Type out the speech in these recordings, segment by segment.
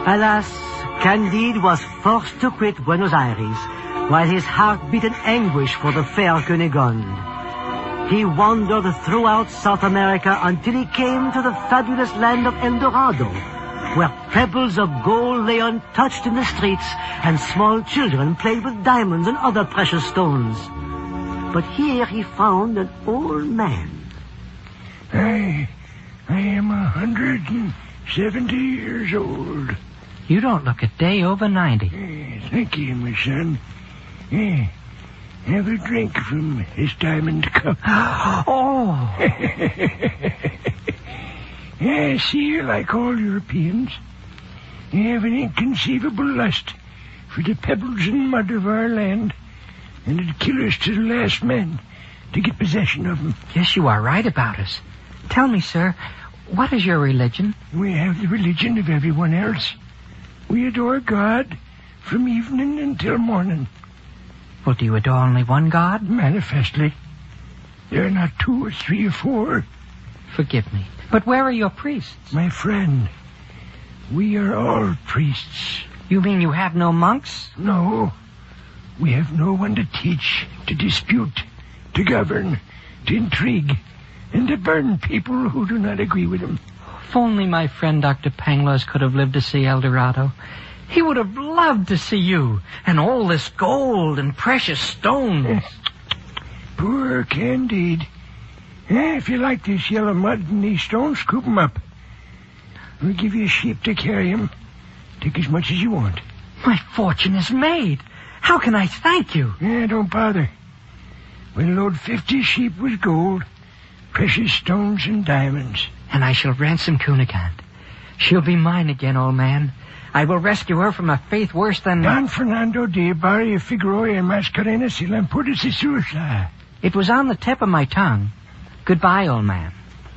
Alas, Candide was forced to quit Buenos Aires, while his heart beat in anguish for the fair Cunegonde. He wandered throughout South America until he came to the fabulous land of El Dorado, where pebbles of gold lay untouched in the streets and small children played with diamonds and other precious stones. But here he found an old man. I am 170 years old. You don't look a day over 90. Thank you, my son. Have a drink from this diamond cup. Oh! See, you're like all Europeans. You have an inconceivable lust for the pebbles and mud of our land, and it'd kill us to the last man to get possession of them. Yes, you are right about us. Tell me, sir, what is your religion? We have the religion of everyone else. We adore God from evening until morning. Well, do you adore only one God? Manifestly. There are not 2 or 3 or 4. Forgive me, but where are your priests? My friend, we are all priests. You mean you have no monks? No. We have no one to teach, to dispute, to govern, to intrigue, and to burn people who do not agree with him. If only my friend Dr. Pangloss could have lived to see El Dorado. He would have loved to see you, and all this gold and precious stones. Poor Candide. If you like this yellow mud and these stones, scoop 'em up. We'll give you a sheep to carry 'em. Take as much as you want. My fortune is made. How can I thank you? Don't bother. We'll load 50 sheep with gold, precious stones and diamonds. And I shall ransom Cunegonde. She'll be mine again, old man. I will rescue her from a faith worse than... Don Fernando de Ibarra Figueroa and Mascarenas y Lampuertas y Susa. It was on the tip of my tongue. Goodbye, old man.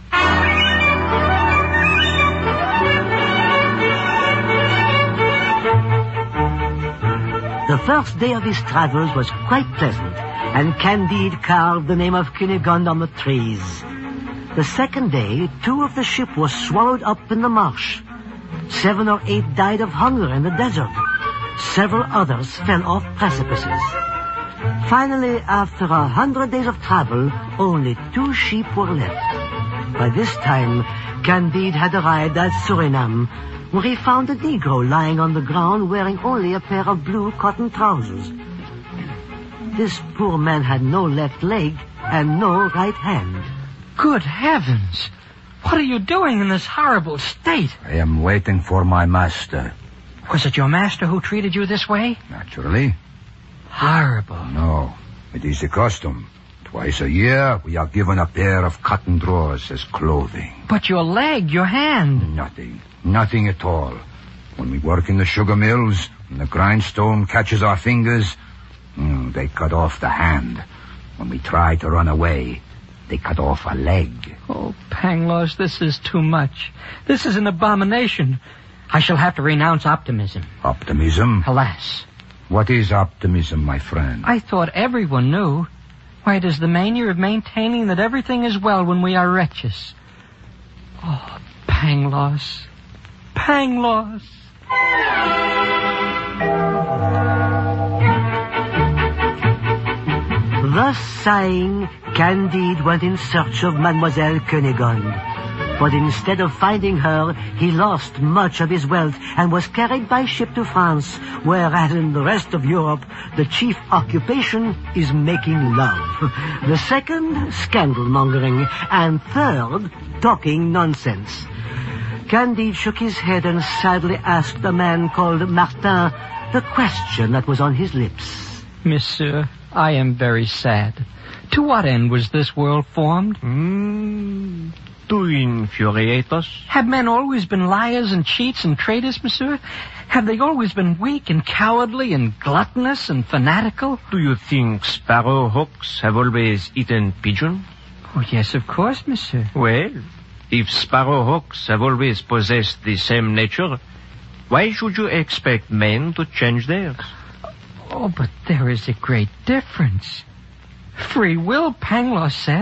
The first day of his travels was quite pleasant, and Candide carved the name of Cunegonde on the trees. The second day, 2 of the ship were swallowed up in the marsh. 7 or 8 died of hunger in the desert. Several others fell off precipices. Finally, after 100 days of travel, only 2 sheep were left. By this time, Candide had arrived at Suriname, where he found a Negro lying on the ground wearing only a pair of blue cotton trousers. This poor man had no left leg and no right hand. Good heavens! What are you doing in this horrible state? I am waiting for my master. Was it your master who treated you this way? Naturally. Horrible. No, it is the custom. Twice a year, we are given a pair of cotton drawers as clothing. But your leg, your hand... Nothing at all. When we work in the sugar mills, and the grindstone catches our fingers, they cut off the hand. When we try to run away, they cut off a leg. Oh, Pangloss, this is too much. This is an abomination. I shall have to renounce optimism. Optimism? Alas. What is optimism, my friend? I thought everyone knew. Why, it is the mania of maintaining that everything is well when we are wretches. Oh, Pangloss. Pangloss. Thus sighing, Candide went in search of Mademoiselle Cunegonde. But instead of finding her, he lost much of his wealth and was carried by ship to France, where, as in the rest of Europe, the chief occupation is making love. The second, scandal-mongering, and third, talking nonsense. Candide shook his head and sadly asked a man called Martin the question that was on his lips. Monsieur, I am very sad. To what end was this world formed? To infuriate us. Have men always been liars and cheats and traitors, monsieur? Have they always been weak and cowardly and gluttonous and fanatical? Do you think sparrowhawks have always eaten pigeon? Oh, yes, of course, monsieur. Well, if sparrowhawks have always possessed the same nature, why should you expect men to change theirs? Oh, but there is a great difference. Free will, Pangloss said.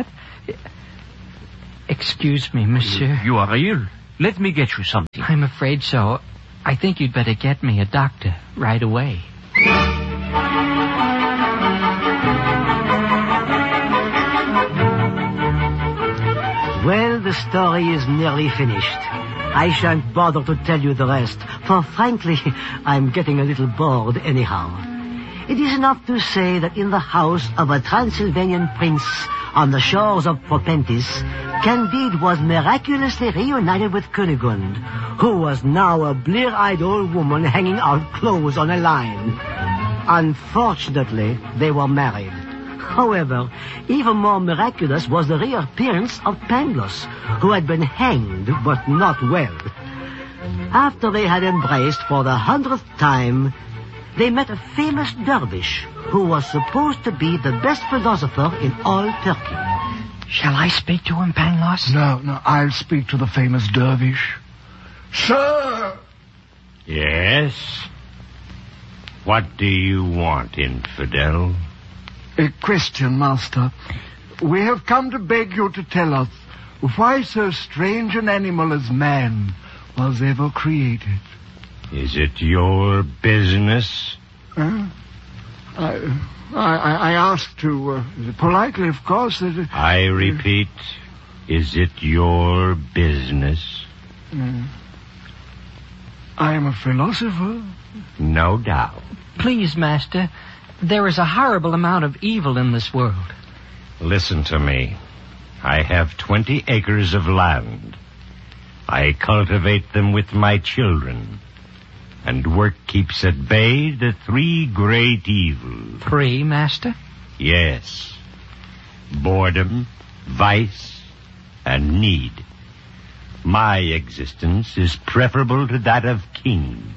Excuse me, monsieur. You are ill. Let me get you something. I'm afraid so. I think you'd better get me a doctor right away. Well, the story is nearly finished. I shan't bother to tell you the rest, for frankly, I'm getting a little bored anyhow. It is enough to say that in the house of a Transylvanian prince on the shores of Propentis, Candide was miraculously reunited with Cunegonde, who was now a blear-eyed old woman hanging out clothes on a line. Unfortunately, they were married. However, even more miraculous was the reappearance of Pangloss, who had been hanged, but not well. After they had embraced for the 100th time, they met a famous dervish who was supposed to be the best philosopher in all Turkey. Shall I speak to him, Pangloss? No, I'll speak to the famous dervish. Sir! Yes? What do you want, infidel? A question, master. We have come to beg you to tell us why so strange an animal as man was ever created. Is it your business? I asked to, politely, of course. I repeat, is it your business? I am a philosopher. No doubt. Please, master, there is a horrible amount of evil in this world. Listen to me. I have 20 acres of land. I cultivate them with my children. And work keeps at bay the 3 great evils. 3, master? Yes. Boredom, vice, and need. My existence is preferable to that of kings.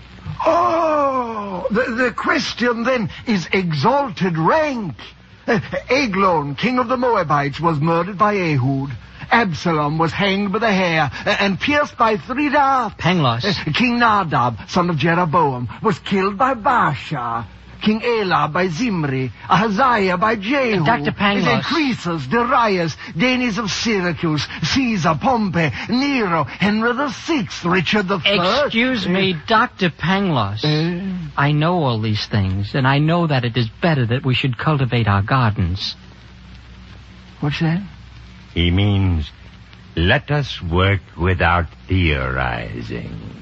Oh, the question then is exalted rank. Eglon, king of the Moabites, was murdered by Ehud. Absalom was hanged by the hair and pierced by 3 darts. Pangloss. King Nadab, son of Jeroboam, was killed by Baasha. King Elah by Zimri, Ahaziah by Jehu. Dr. Pangloss. Croesus, Darius, Denis of Syracuse, Caesar, Pompey, Nero, Henry VI, Richard I. Excuse me, Dr. Pangloss. I know all these things, and I know that it is better that we should cultivate our gardens. What's that? He means, let us work without theorizing.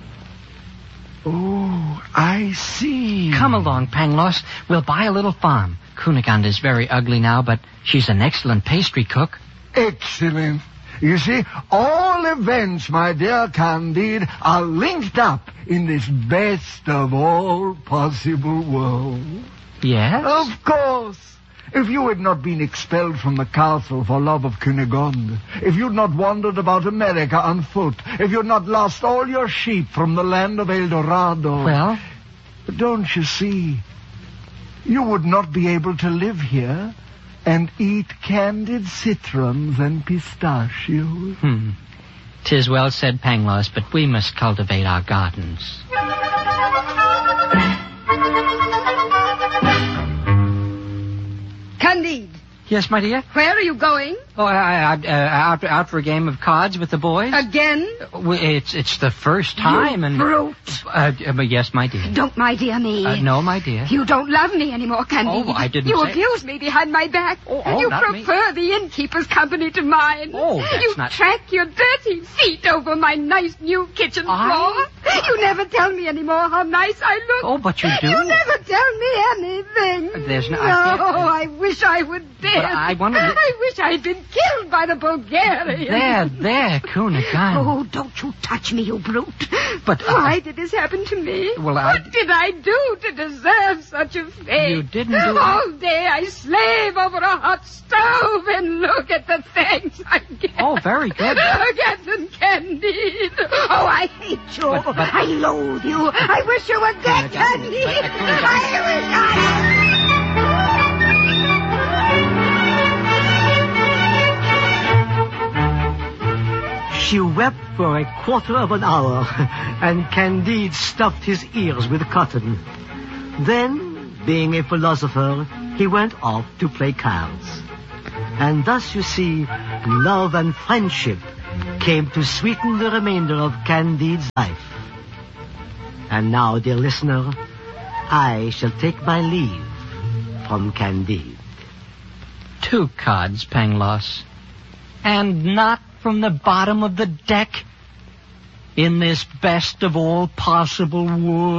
Oh, I see. Come along, Pangloss. We'll buy a little farm. Cunegonde is very ugly now, but she's an excellent pastry cook. Excellent. You see, all events, my dear Candide, are linked up in this best of all possible worlds. Yes? Of course. If you had not been expelled from the castle for love of Cunegonde, if you'd not wandered about America on foot, if you'd not lost all your sheep from the land of El Dorado... Well? Don't you see? You would not be able to live here and eat candied citrons and pistachios. 'Tis well said, Pangloss, but we must cultivate our gardens. Candide. Yes, my dear? Where are you going? Oh, out for a game of cards with the boys. Again? It's the first time, You brute. But yes, my dear. Don't my dear me. No, my dear. You don't love me anymore, Candide. Oh, I didn't You say... abuse me behind my back. Oh, you not prefer the innkeeper's company to mine. Oh, that's you not... track your dirty feet over my nice new kitchen floor. You never tell me anymore how nice I look. Oh, but you do. You never tell me anything. There's no... I wish I were dead. But I wanted to... I wish I'd been killed by the Bulgarians. There, Cunegonde. Oh, don't you touch me, you brute. But why did this happen to me? Well, What did I do to deserve such a fate? You didn't do... All day I slave over a hot stove and look at the thanks I get. Oh, very good. Captain Candide. Oh, I hate you. But- I loathe you. I wish you were dead, Candide. I wish I... She wept for a quarter of an hour, and Candide stuffed his ears with cotton. Then, being a philosopher, he went off to play cards. And thus, you see, love and friendship came to sweeten the remainder of Candide's life. And now, dear listener, I shall take my leave from Candide. 2 cards, Pangloss. And not from the bottom of the deck. In this best of all possible woods.